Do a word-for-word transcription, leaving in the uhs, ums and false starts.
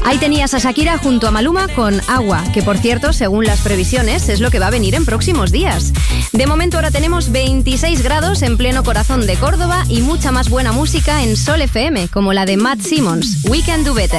Ahí tenías a Shakira junto a Maluma con Agua, que por cierto, según las previsiones, es lo que va a venir en próximos días. De momento ahora tenemos veintiséis grados en pleno corazón de Córdoba y mucha más buena música en Sol F M, como la de Matt Simmons, We Can Do Better.